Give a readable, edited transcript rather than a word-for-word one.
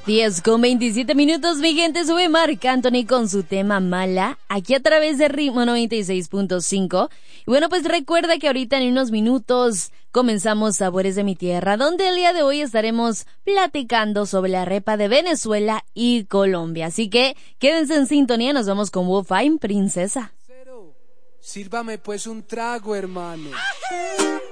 10:27, mi gente. Sube Marc Anthony con su tema Mala, aquí a través de Ritmo 96.5. Y bueno, pues recuerda que ahorita en unos minutos comenzamos Sabores de mi Tierra, donde el día de hoy estaremos platicando sobre la arepa de Venezuela y Colombia. Así que quédense en sintonía, nos vamos con Wolfine, Princesa. Sírvame pues un trago, hermano.